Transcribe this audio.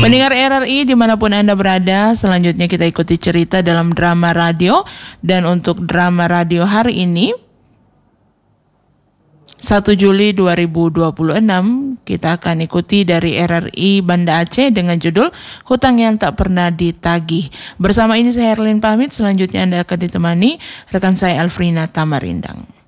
Pendengar RRI dimanapun Anda berada, selanjutnya kita ikuti cerita dalam drama radio. Dan untuk drama radio hari ini, 1 Juli 2026, kita akan ikuti dari RRI Banda Aceh dengan judul Hutang yang Tak Pernah Ditagih. Bersama ini saya Herlin pamit, selanjutnya Anda akan ditemani rekan saya Alfrina Tamarindang.